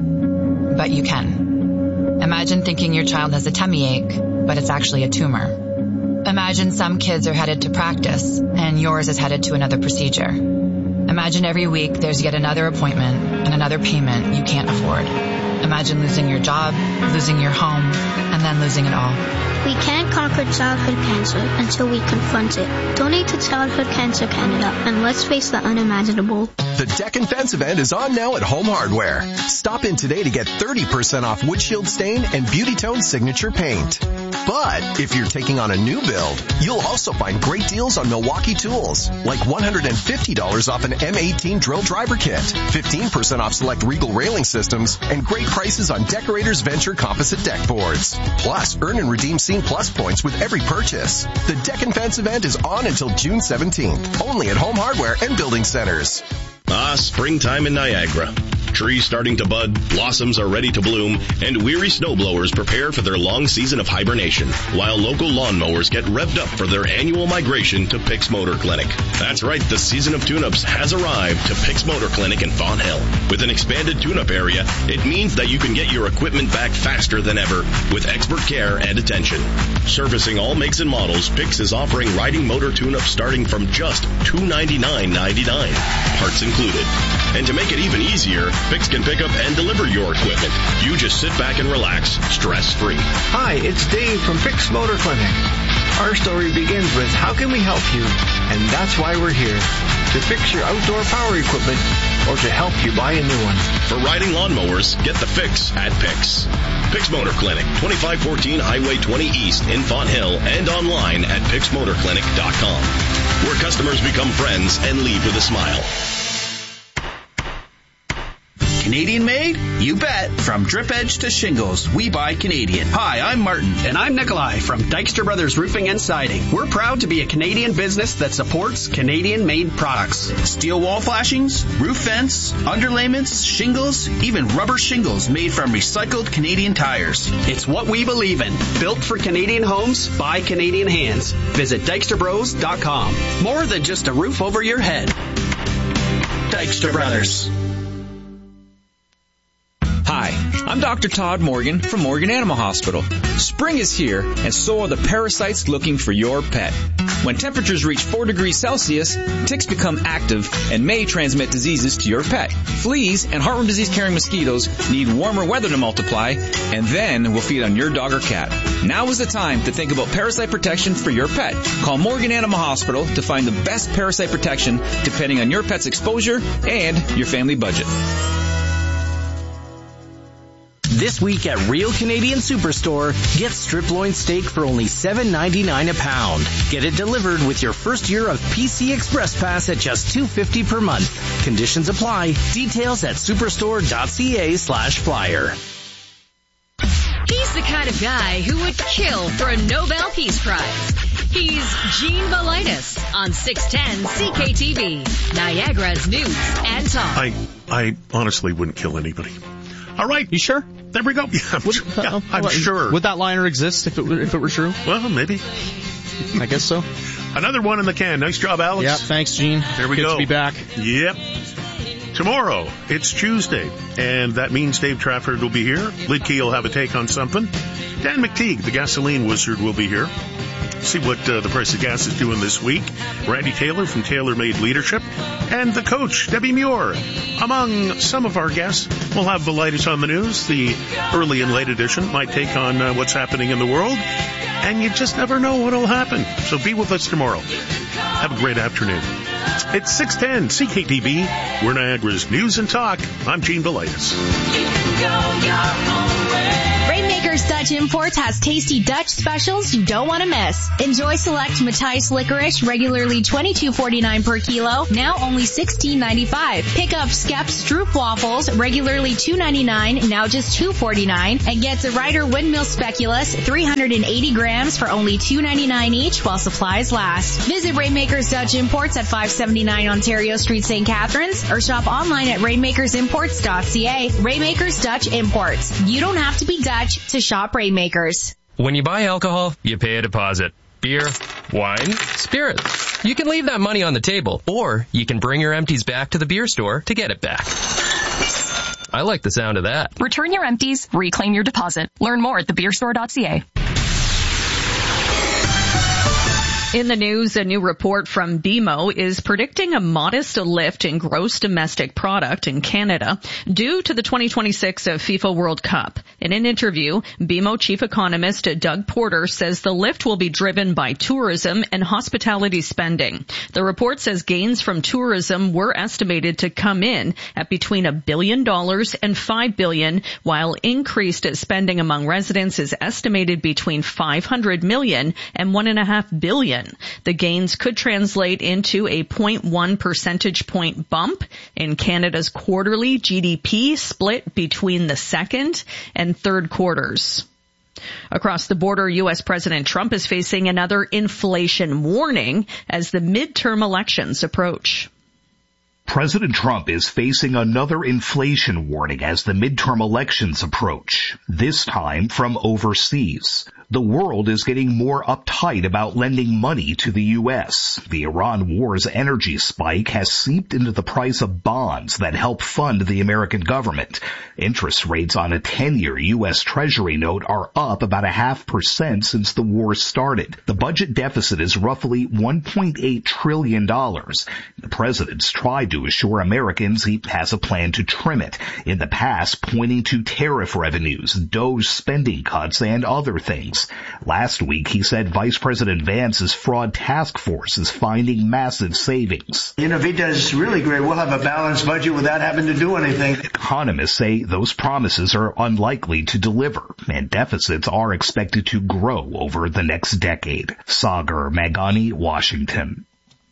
S4: but you can. Imagine thinking your child has a tummy ache, but it's actually a tumor. Imagine some kids are headed to practice, and yours is headed to another procedure. Imagine every week there's yet another appointment and another payment you can't afford. Imagine losing your job, losing your home, and then losing it all.
S8: We can't conquer childhood cancer until we confront it. Donate to Childhood Cancer Canada, and let's face the unimaginable.
S12: The Deck and Fence event is on now at Home Hardware. Stop in today to get thirty percent off windshield stain and Beauty Tone signature paint. But if you're taking on a new build, you'll also find great deals on Milwaukee tools, like one hundred fifty dollars off an M eighteen drill driver kit, fifteen percent off select Regal railing systems, and great prices on Decorators Venture composite deck boards. Plus, earn and redeem Scene Plus points with every purchase. The Deck and Fence event is on until June seventeenth, only at Home Hardware and Building Centers.
S13: Ah, springtime in Niagara. Trees starting to bud, blossoms are ready to bloom, and weary snowblowers prepare for their long season of hibernation, while local lawnmowers get revved up for their annual migration to Pick's Motor Clinic. That's right, the season of tune-ups has arrived to Pick's Motor Clinic in Fawn Hill. With an expanded tune-up area, it means that you can get your equipment back faster than ever with expert care and attention. Servicing all makes and models, Pick's is offering riding motor tune-ups starting from just two hundred ninety-nine dollars and ninety-nine cents, parts included. And to make it even easier, Pick's can pick up and deliver your equipment. You just sit back and relax, stress-free.
S25: Hi, it's Dave from Pick's Motor Clinic. Our story begins with how can we help you? And that's why we're here. To fix your outdoor power equipment, or to help you buy a new one.
S13: For riding lawnmowers, get the fix at Pix. Pix Motor Clinic, twenty-five fourteen Highway twenty East in Font Hill, and online at pix motor clinic dot com, where customers become friends and leave with a smile.
S9: Canadian made? You bet. From drip edge to shingles, we buy Canadian. Hi, I'm Martin.
S10: And I'm Nikolai from Dykstra Brothers Roofing and Siding. We're proud to be a Canadian business that supports Canadian-made products.
S9: Steel wall flashings, roof vents, underlayments, shingles, even rubber shingles made from recycled Canadian tires.
S10: It's what we believe in. Built for Canadian homes by Canadian hands. Visit dykstra bros dot com. More than just a roof over your head. Dykstra Brothers.
S11: Hi, I'm Doctor Todd Morgan from Morgan Animal Hospital. Spring is here, and so are the parasites looking for your pet. When temperatures reach four degrees Celsius, ticks become active and may transmit diseases to your pet. Fleas and heartworm disease-carrying mosquitoes need warmer weather to multiply, and then will feed on your dog or cat. Now is the time to think about parasite protection for your pet. Call Morgan Animal Hospital to find the best parasite protection depending on your pet's exposure and your family budget.
S15: This week at Real Canadian Superstore, get strip loin steak for only seven ninety-nine a pound. Get it delivered with your first year of P C Express Pass at just two fifty per month. Conditions apply. Details at superstore.ca slash flyer.
S2: He's the kind of guy who would kill for a Nobel Peace Prize. He's Gene Velitis on six ten C K T V, Niagara's news and talk.
S7: I, I honestly wouldn't kill anybody. All right.
S24: You sure?
S7: There we go. Yeah,
S24: would,
S7: yeah,
S24: uh,
S7: I'm
S24: well,
S7: sure.
S24: Would that liner exist if it were, if it were true?
S7: Well, maybe.
S24: I guess so.
S7: Another one in the can. Nice job, Alex.
S24: Yeah, thanks, Gene.
S7: There we
S24: Good
S7: go.
S24: to be back.
S7: Yep. Tomorrow, it's Tuesday, and that means Dave Trafford will be here. Lidkey will have a take on something. Dan McTeague, the gasoline wizard, will be here. See what uh, the price of gas is doing this week. Randy Taylor from Taylor Made Leadership. And the coach, Debbie Muir. Among some of our guests, we'll have the latest on the news, the early and late edition, my take on uh, what's happening in the world. And you just never know what will happen. So be with us tomorrow. Have a great afternoon. It's six ten C K T V. We're Niagara's News and Talk. I'm Gene Velitis.
S16: Rainmakers Dutch Imports has tasty Dutch specials you don't want to miss. Enjoy select Matthijs licorice, regularly twenty-two forty-nine per kilo, now only sixteen ninety-five. Pick up Skep Stroop waffles, regularly two ninety-nine, now just two forty-nine, and get the Ryder Windmill Speculoos, three hundred eighty grams for only two ninety-nine each while supplies last. Visit Rainmakers Dutch Imports at five seventy-nine Ontario Street, Saint Catharines, or shop online at rainmakers imports dot c a. Rainmakers Dutch Imports. You don't have to be Dutch to shop Rainmakers.
S26: When you buy alcohol, you pay a deposit. Beer, wine, spirits. You can leave that money on the table, or you can bring your empties back to the beer store to get it back. I like the sound of that.
S14: Return your empties, reclaim your deposit. Learn more at the beer store dot c a.
S27: In the news, a new report from B M O is predicting a modest lift in gross domestic product in Canada due to the twenty twenty-six FIFA World Cup. In an interview, B M O chief economist Doug Porter says the lift will be driven by tourism and hospitality spending. The report says gains from tourism were estimated to come in at between a billion dollars and five billion, while increased spending among residents is estimated between five hundred million and one and a half billion. The gains could translate into a zero point one percentage point bump in Canada's quarterly G D P split between the second and third quarters. Across the border, U S President Trump is facing another inflation warning as the midterm elections approach.
S28: President Trump is facing another inflation warning as the midterm elections approach, this time from overseas. The world is getting more uptight about lending money to the U S. The Iran war's energy spike has seeped into the price of bonds that help fund the American government. Interest rates on a ten-year U S Treasury note are up about a half percent since the war started. The budget deficit is roughly one point eight trillion dollars. The president's tried to assure Americans he has a plan to trim it, in the past pointing to tariff revenues, D O G E spending cuts, and other things. savings. Last week, he said Vice President Vance's fraud task force is finding massive savings.
S25: You know, if he does really great, we'll have a balanced budget without having to do anything.
S28: Economists say those promises are unlikely to deliver, and deficits are expected to grow over the next decade. Sagar Magani, Washington.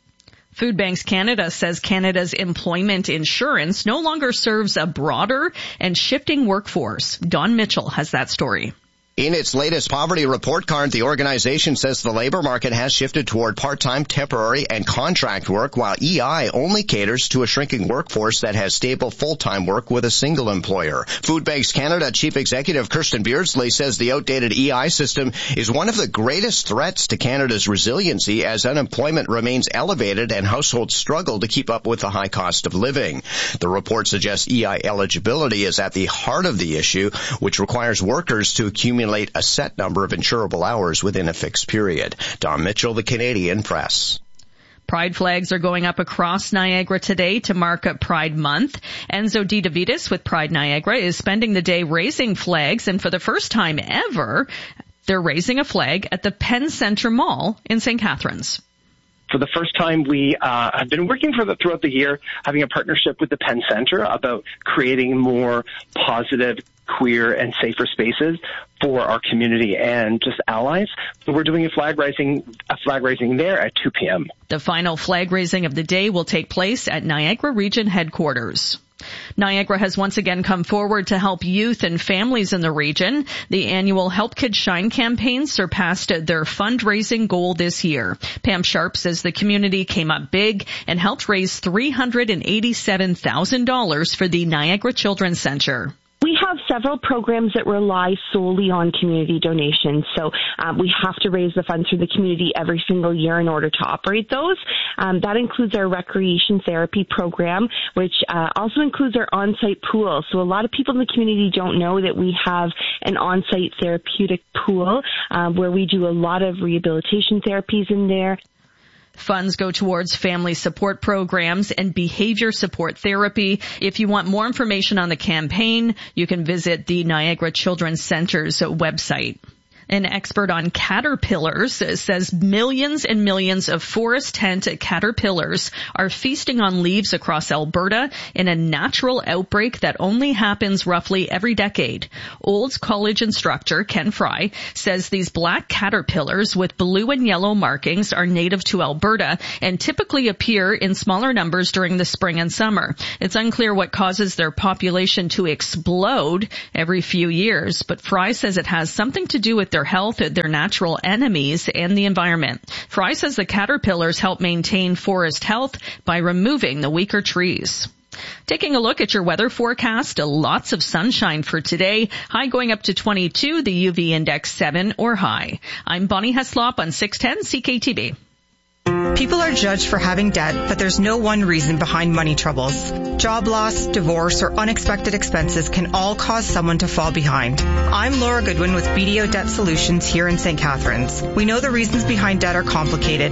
S27: Food Banks Canada says Canada's employment insurance no longer serves a broader and shifting workforce. Don Mitchell has that story.
S1: In its latest poverty report card, the organization says the labor market has shifted toward part-time, temporary, and contract work, while E I only caters to a shrinking workforce that has stable full-time work with a single employer. Food Banks Canada Chief Executive Kirsten Beardsley says the outdated E I system is one of the greatest threats to Canada's resiliency as unemployment remains elevated and households struggle to keep up with the high cost of living. The report suggests E I eligibility is at the heart of the issue, which requires workers to accumulate a set number of insurable hours within a fixed period. Don Mitchell, the Canadian Press.
S27: Pride flags are going up across Niagara today to mark up Pride Month. Enzo Di Davidis with Pride Niagara is spending the day raising flags, and for the first time ever, they're raising a flag at the Penn Centre Mall in Saint Catharines.
S3: For the first time, we uh, have been working for the, throughout the year, having a partnership with the Penn Centre about creating more positive, queer, and safer spaces for our community and just allies. So we're doing a flag raising, a flag raising there at two p.m.
S27: The final flag raising of the day will take place at Niagara Region headquarters. Niagara has once again come forward to help youth and families in the region. The annual Help Kids Shine campaign surpassed their fundraising goal this year. Pam Sharp says the community came up big and helped raise three hundred eighty-seven thousand dollars for the Niagara Children's Center.
S5: We have several programs that rely solely on community donations, so um, we have to raise the funds for the community every single year in order to operate those. Um, that includes our recreation therapy program, which uh, also includes our on-site pool. So a lot of people in the community don't know that we have an on-site therapeutic pool um, where we do a lot of rehabilitation therapies in there.
S27: Funds go towards family support programs and behavior support therapy. If you want more information on the campaign, you can visit the Niagara Children's Center's website. An expert on caterpillars says millions and millions of forest tent caterpillars are feasting on leaves across Alberta in a natural outbreak that only happens roughly every decade. Olds College instructor Ken Fry says these black caterpillars with blue and yellow markings are native to Alberta and typically appear in smaller numbers during the spring and summer. It's unclear what causes their population to explode every few years, but Fry says it has something to do with their health, their natural enemies, and the environment. Fry says the caterpillars help maintain forest health by removing the weaker trees. Taking a look at your weather forecast, lots of sunshine for today. High going up to twenty-two, the U V index seven or high. I'm Bonnie Heslop on six ten C K T B.
S6: People are judged for having debt, but there's no one reason behind money troubles. Job loss, divorce, or unexpected expenses can all cause someone to fall behind. I'm Laura Goodwin with B D O Debt Solutions here in Saint Catharines. We know the reasons behind debt are complicated,